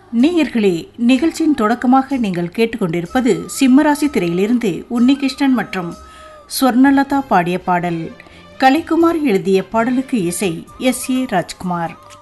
நேயர்களே, நிகழ்ச்சியின் தொடக்கமாக நீங்கள் கேட்டுக்கொண்டிருப்பது சிம்மராசி திரையிலிருந்து உன்னிகிருஷ்ணன் மற்றும் ஸ்வர்ணலதா பாடிய பாடல். கலைக்குமார் எழுதிய பாடலுக்கு இசை எஸ். ஏ. ராஜ்குமார்.